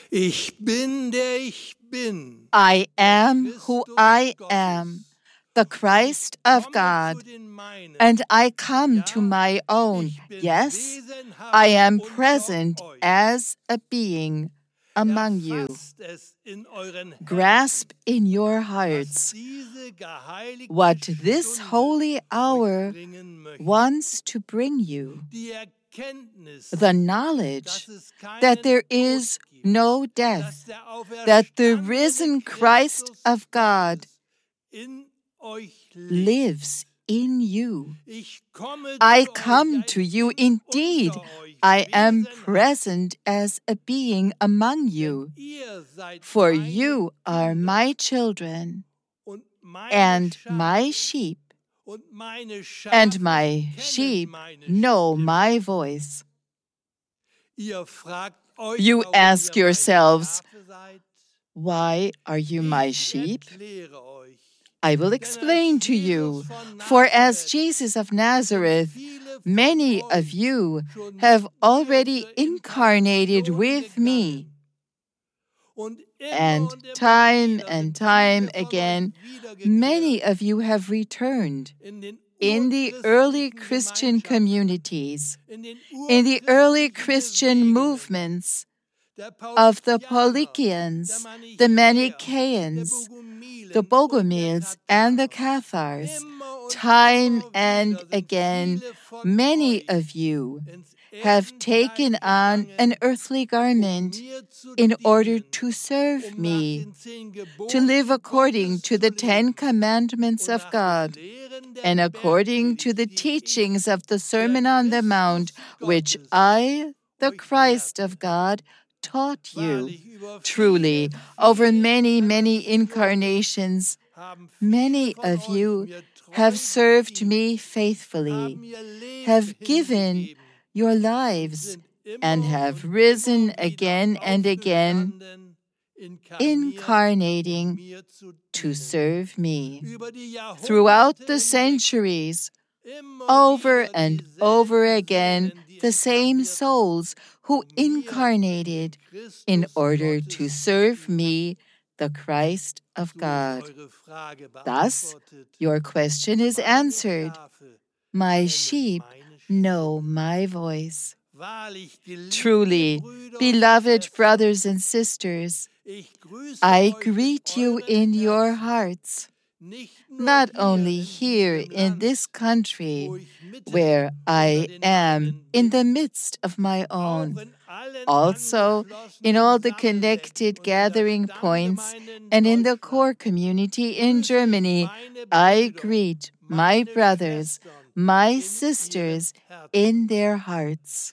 Ich bin, der ich bin. I am who I am, the Christ of God, and I come to my own. Yes, I am present as a being among you. Grasp in your hearts what this holy hour wants to bring you. The knowledge that there is no death, that the risen Christ of God lives in you. I come to you indeed. I am present as a being among you. For you are my children and my sheep, and my sheep know my voice. You ask yourselves, why are you my sheep? I will explain to you. For as Jesus of Nazareth, many of you have already incarnated with me. And time again, many of you have returned in the early Christian communities, in the early Christian movements of the Polygians, the Manichaeans, the Bogomils, and the Cathars. Time and again, many of you have taken on an earthly garment in order to serve me, to live according to the 10 Commandments of God, and according to the teachings of the Sermon on the Mount, which I, the Christ of God, taught you. Truly, over many incarnations, many of you have served me faithfully, have given your lives, and have risen again and again, incarnating to serve me. Throughout the centuries, over and over again, the same souls who incarnated in order to serve me, the Christ of God. Thus, your question is answered. My sheep know my voice. Truly, beloved brothers and sisters, I greet you in your hearts, not only here in this country, where I am in the midst of my own, also in all the connected gathering points and in the core community in Germany. I greet my brothers, my sisters in their hearts.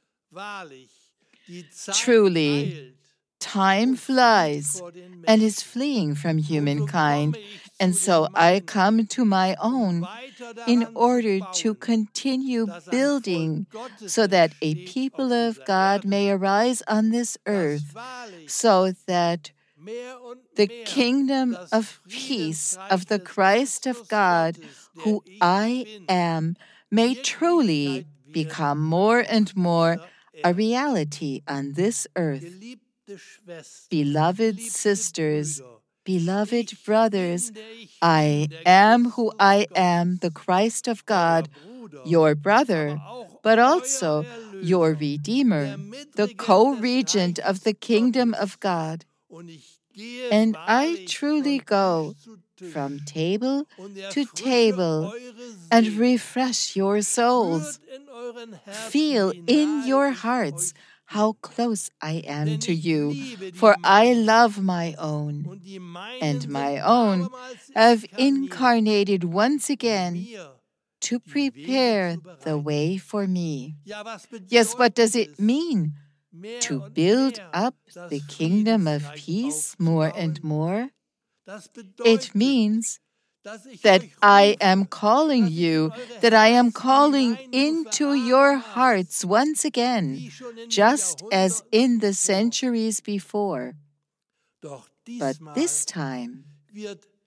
Truly, time flies and is fleeing from humankind, and so I come to my own in order to continue building so that a people of God may arise on this earth, so that the kingdom of peace of the Christ of God, who I am, may truly become more and more a reality on this earth. Beloved sisters, beloved brothers, I am who I am, the Christ of God, your brother, but also your Redeemer, the co-regent of the kingdom of God. And I truly go from table to table and refresh your souls. Feel in your hearts how close I am to you, for I love my own, and my own have incarnated once again to prepare the way for me. Yes, what does it mean? To build up the kingdom of peace more and more? It means that I am calling you, that I am calling into your hearts once again, just as in the centuries before. But this time,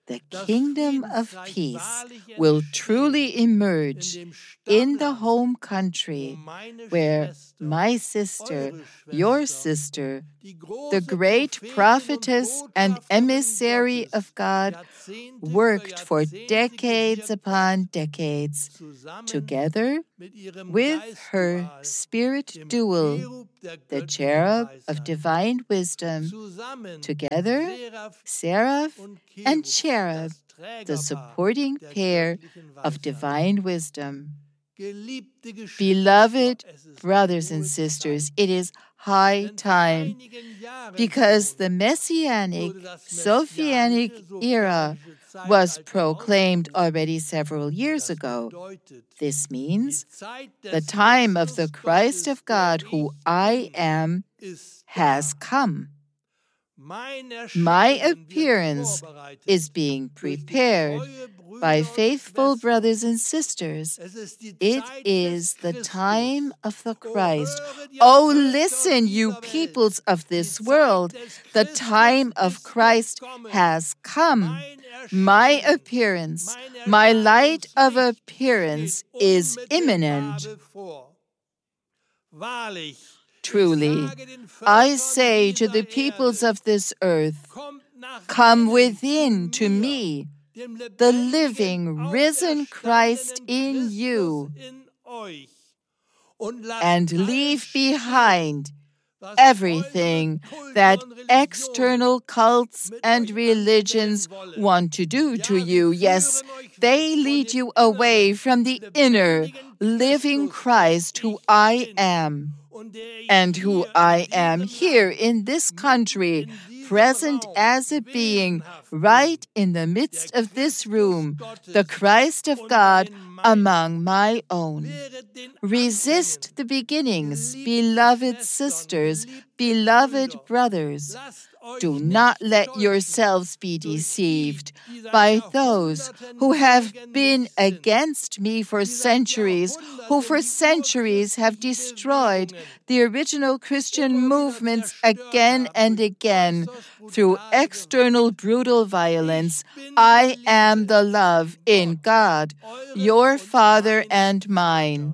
the kingdom of peace will truly emerge in the home country where my sister, your sister, the great prophetess and emissary of God, worked for decades upon decades, together with her spirit dual, the cherub of divine wisdom, together, seraph and cherub, the supporting pair of divine wisdom. Beloved brothers and sisters, it is high time, because the Messianic, Sophianic era was proclaimed already several years ago. This means the time of the Christ of God, who I am, has come. My appearance is being prepared by faithful brothers and sisters. It is the time of the Christ. Oh, listen, you peoples of this world. The time of Christ has come. My appearance, my light of appearance is imminent. Truly, I say to the peoples of this earth, come within to me, the living, risen Christ in you, and leave behind everything that external cults and religions want to do to you. Yes, they lead you away from the inner, living Christ who I am, and who I am here in this country, present as a being right in the midst of this room, the Christ of God among my own. Resist the beginnings, beloved sisters, beloved brothers. Do not let yourselves be deceived by those who have been against me for centuries, who for centuries have destroyed the original Christian movements again and again through external brutal violence. I am the love in God, your Father and mine.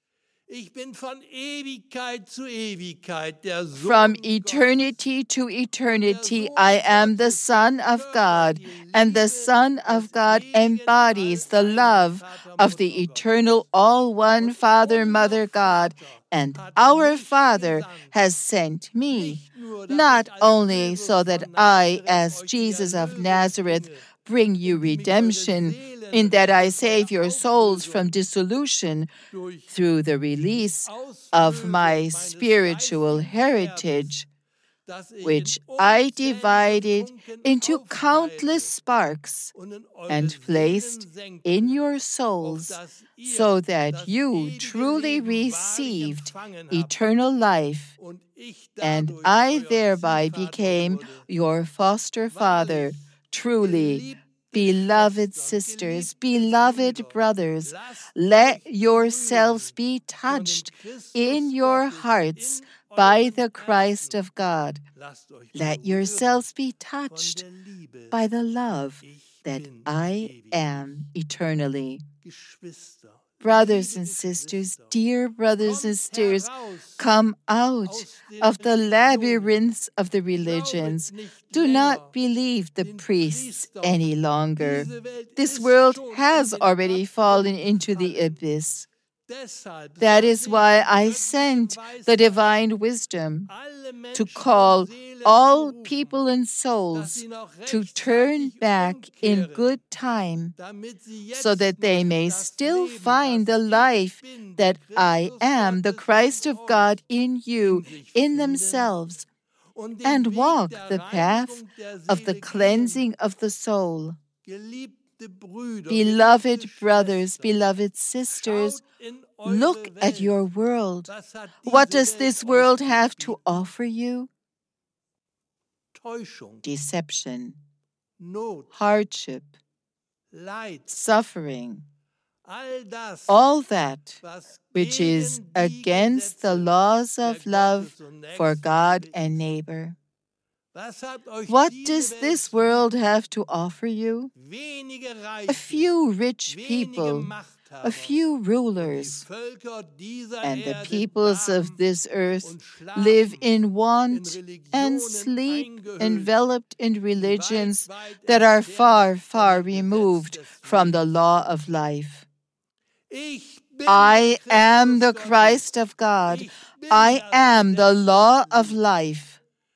From eternity to eternity, I am the Son of God, and the Son of God embodies the love of the eternal all-one Father, Mother God, and our Father has sent me, not only so that I, as Jesus of Nazareth, bring you redemption, in that I save your souls from dissolution through the release of my spiritual heritage, which I divided into countless sparks and placed in your souls, so that you truly received eternal life, and I thereby became your foster father. Truly, beloved sisters, beloved brothers, let yourselves be touched in your hearts by the Christ of God. Let yourselves be touched by the love that I am eternally. Brothers and sisters, dear brothers and sisters, come out of the labyrinths of the religions. Do not believe the priests any longer. This world has already fallen into the abyss. That is why I sent the divine wisdom to call all people and souls to turn back in good time, so that they may still find the life that I am, the Christ of God in you, in themselves, and walk the path of the cleansing of the soul. Beloved brothers, beloved sisters, look at your world. What does this world have to offer you? Deception, hardship, suffering, all that which is against the laws of love for God and neighbor. What does this world have to offer you? A few rich people, a few rulers, and the peoples of this earth live in want and sleep, enveloped in religions that are far, far removed from the law of life. I am the Christ of God. I am the law of life.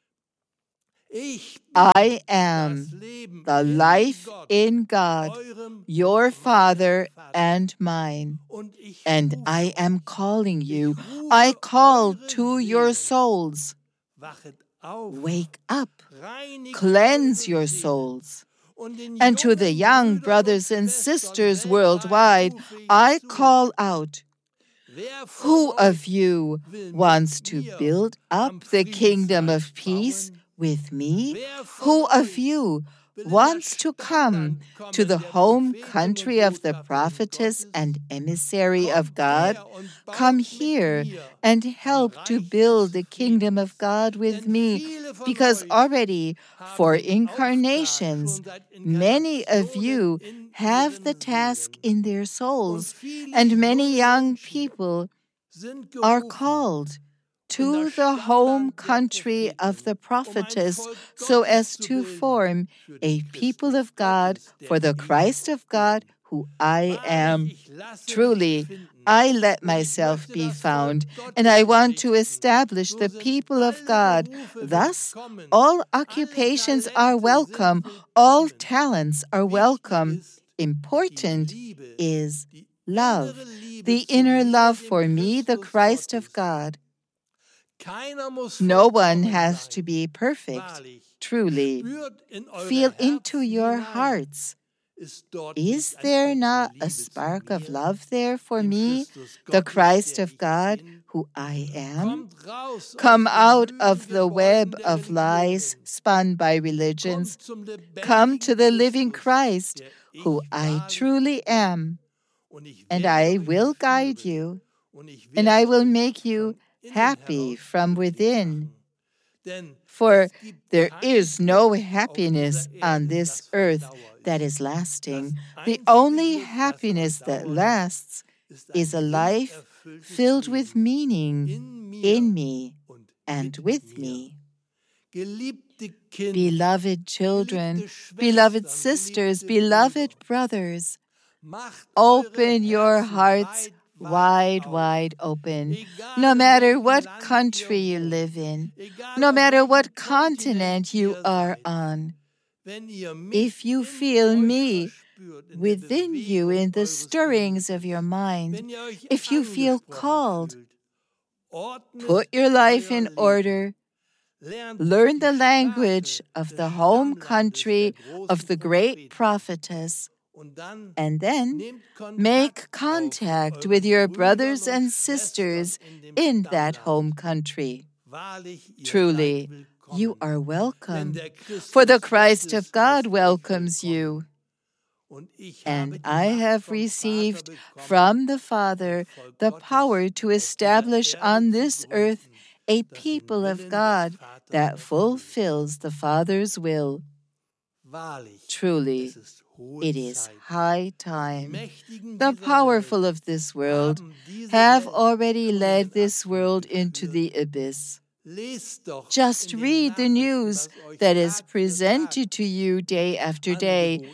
I am the life in God, your Father and mine. And I am calling you. I call to your souls. Wake up, cleanse your souls. And to the young brothers and sisters worldwide, I call out, who of you wants to build up the kingdom of peace with me? Who of you wants to come to the home country of the prophetess and emissary of God? Come here and help to build the kingdom of God with me, because already for incarnations, many of you have the task in their souls, and many young people are called to the home country of the prophetess so as to form a people of God for the Christ of God who I am. Truly, I let myself be found, and I want to establish the people of God. Thus, all occupations are welcome, all talents are welcome. Important is love, the inner love for me, the Christ of God. No one has to be perfect. Truly, feel into your hearts. Is there not a spark of love there for me, the Christ of God, who I am? Come out of the web of lies spun by religions. Come to the living Christ, who I truly am. And I will guide you, and I will make you happy from within. For there is no happiness on this earth that is lasting. The only happiness that lasts is a life filled with meaning in me and with me. Beloved children, beloved sisters, beloved brothers, open your hearts wide, wide open. No matter what country you live in, no matter what continent you are on, if you feel me within you in the stirrings of your mind, if you feel called, put your life in order. Learn the language of the home country of the great prophetess, and then make contact with your brothers and sisters in that home country. Truly, you are welcome, for the Christ of God welcomes you. And I have received from the Father the power to establish on this earth a people of God that fulfills the Father's will. Truly, it is high time. The powerful of this world have already led this world into the abyss. Just read the news that is presented to you day after day.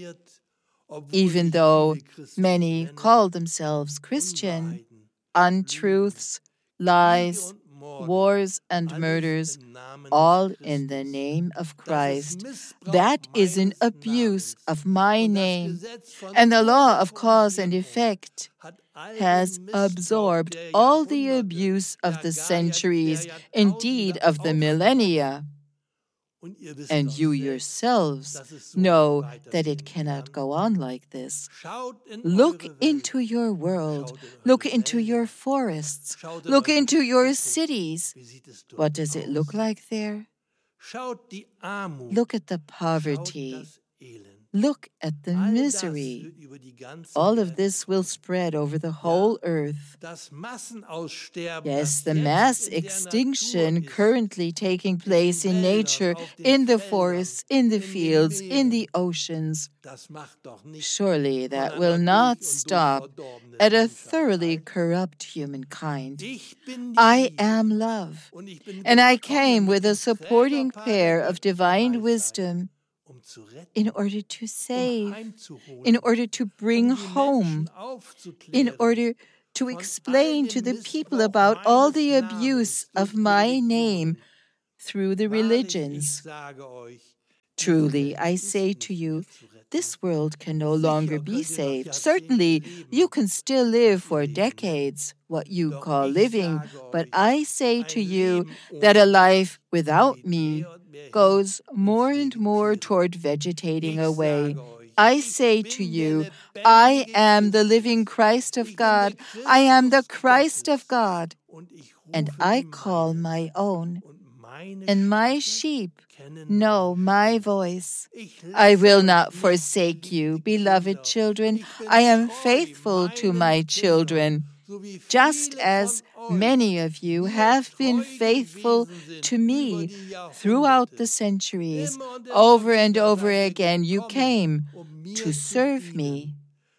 Even though many call themselves Christian, untruths, lies, wars, and murders, all in the name of Christ. That is an abuse of my name, and the law of cause and effect has absorbed all the abuse of the centuries, indeed of the millennia. And you yourselves know that it cannot go on like this. Look into your world. Look into your forests. Look into your cities. What does it look like there? Look at the poverty. Look at the misery. All of this will spread over the whole earth. Yes, the mass extinction currently taking place in nature, in the forests, in the fields, in the oceans. Surely that will not stop at a thoroughly corrupt humankind. I am love, and I came with a supporting pair of divine wisdom in order to save, in order to bring home, in order to explain to the people about all the abuse of my name through the religions. Truly, I say to you, this world can no longer be saved. Certainly, you can still live for decades, what you call living, but I say to you that a life without me goes more and more toward vegetating away. I say to you, I am the living Christ of God. I am the Christ of God, and I call my own, and my sheep know my voice. I will not forsake you, beloved children. I am faithful to my children, just as many of you have been faithful to me throughout the centuries. Over and over again, you came to serve me.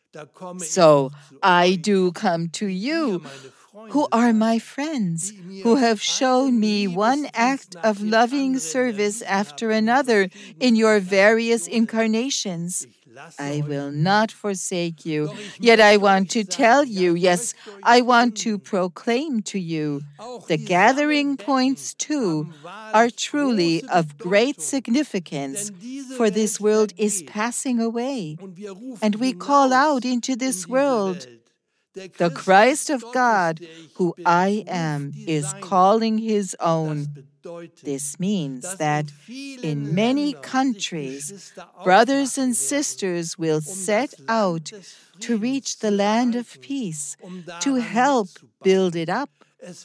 So I do come to you, who are my friends, who have shown me one act of loving service after another in your various incarnations. I will not forsake you, yet I want to tell you, yes, I want to proclaim to you, the gathering points too are truly of great significance, for this world is passing away, and we call out into this world, the Christ of God, who I am, is calling his own. This means that in many countries, brothers and sisters will set out to reach the land of peace, to help build it up.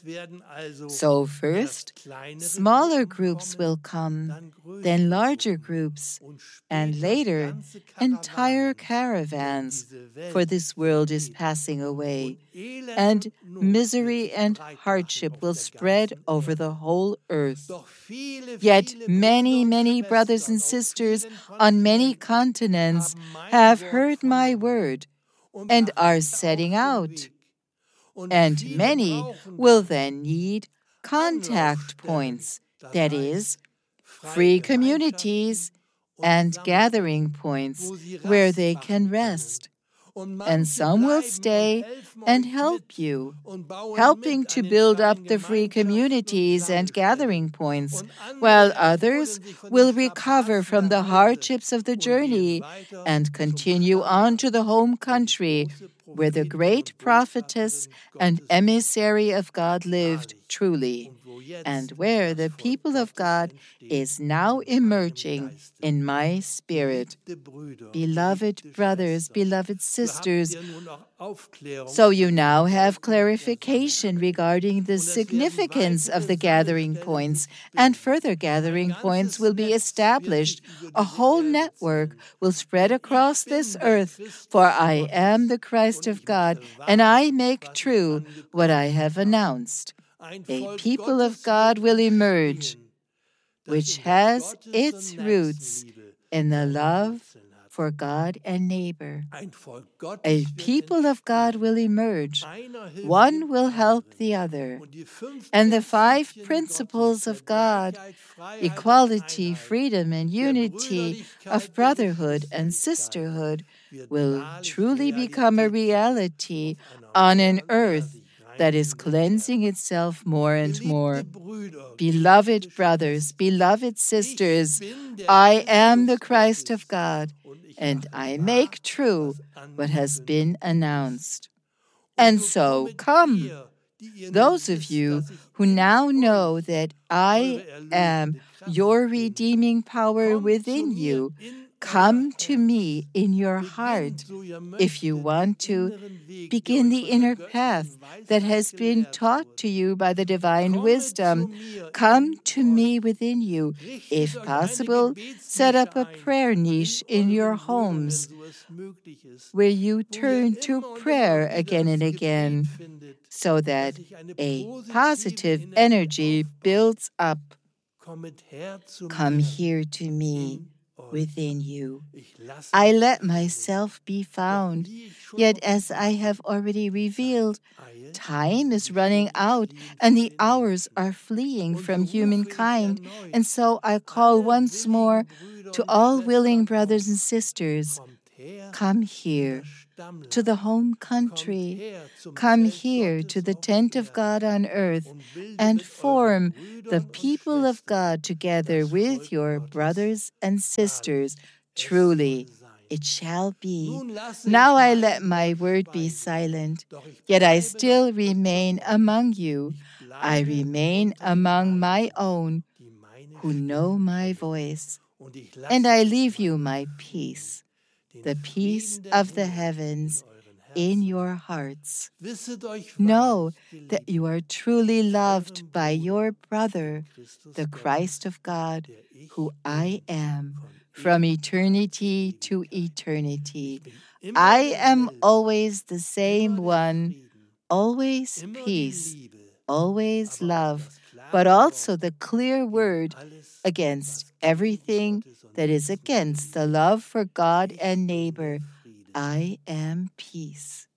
So first, smaller groups will come, then larger groups, and later, entire caravans, for this world is passing away, and misery and hardship will spread over the whole earth. Yet many, many brothers and sisters on many continents have heard my word and are setting out. And many will then need contact points, that is, free communities and gathering points where they can rest. And some will stay and help you, helping to build up the free communities and gathering points, while others will recover from the hardships of the journey and continue on to the home country, where the great prophetess and emissary of God lived truly, and where the people of God is now emerging in my spirit. Beloved brothers, beloved sisters, so you now have clarification regarding the significance of the gathering points, and further gathering points will be established. A whole network will spread across this earth, for I am the Christ of God, and I make true what I have announced. A people of God will emerge, which has its roots in the love for God and neighbor. A people of God will emerge. One will help the other. And the 5 principles of God, equality, freedom, and unity, of brotherhood and sisterhood, will truly become a reality on an earth that is cleansing itself more and more. Beloved brothers, beloved sisters, I am the Christ of God, and I make true what has been announced. And so, come, those of you who now know that I am your redeeming power within you, Come to me in your heart. If you want to, begin the inner path that has been taught to you by the divine wisdom. Come to me within you. If possible, set up a prayer niche in your homes where you turn to prayer again and again so that a positive energy builds up. Come here to me within you. I let myself be found, yet as I have already revealed, time is running out and the hours are fleeing from humankind, and so I call once more to all willing brothers and sisters, come here to the home country, come here to the tent of God on earth, and form the people of God together with your brothers and sisters. Truly, it shall be. Now I let my word be silent, yet I still remain among you. I remain among my own who know my voice, and I leave you my peace, the peace of the heavens in your hearts. Know that you are truly loved by your brother, the Christ of God, who I am from eternity to eternity. I am always the same one, always peace, always love, but also the clear word against everything that is against the love for God and neighbor. I am peace.